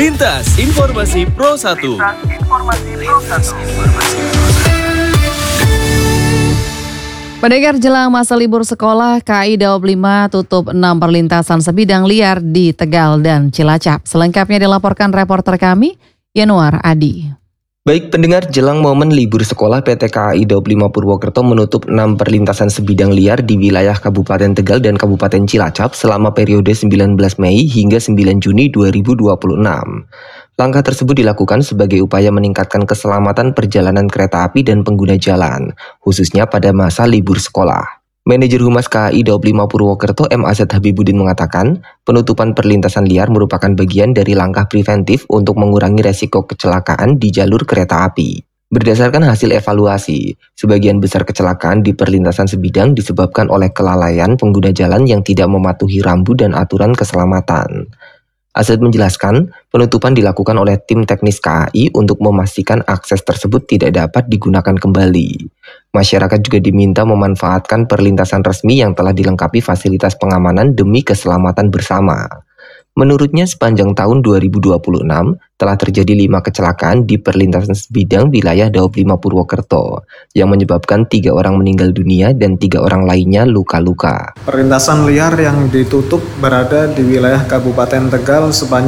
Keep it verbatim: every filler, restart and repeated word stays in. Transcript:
Lintas Informasi Pro satu. Pendengar, jelang masa libur sekolah, K A I Daob lima tutup enam perlintasan sebidang liar di Tegal dan Cilacap. Selengkapnya dilaporkan reporter kami, Yanuar Adi. Baik pendengar, jelang momen libur sekolah, P T K A I Daob lima Purwokerto menutup enam perlintasan sebidang liar di wilayah Kabupaten Tegal dan Kabupaten Cilacap selama periode sembilan belas Mei hingga sembilan Juni dua ribu dua puluh enam. Langkah tersebut dilakukan sebagai upaya meningkatkan keselamatan perjalanan kereta api dan pengguna jalan, khususnya pada masa libur sekolah. Manajer Humas K A I Daob lima Purwokerto M A Z Habibudin mengatakan, penutupan perlintasan liar merupakan bagian dari langkah preventif untuk mengurangi resiko kecelakaan di jalur kereta api. Berdasarkan hasil evaluasi, sebagian besar kecelakaan di perlintasan sebidang disebabkan oleh kelalaian pengguna jalan yang tidak mematuhi rambu dan aturan keselamatan. Azad menjelaskan, penutupan dilakukan oleh tim teknis K A I untuk memastikan akses tersebut tidak dapat digunakan kembali. Masyarakat juga diminta memanfaatkan perlintasan resmi yang telah dilengkapi fasilitas pengamanan demi keselamatan bersama. Menurutnya, sepanjang tahun dua ribu dua puluh enam telah terjadi lima kecelakaan di perlintasan sebidang wilayah Daob lima Purwokerto yang menyebabkan tiga orang meninggal dunia dan tiga orang lainnya luka-luka. Perlintasan liar yang ditutup berada di wilayah Kabupaten Tegal sebanyak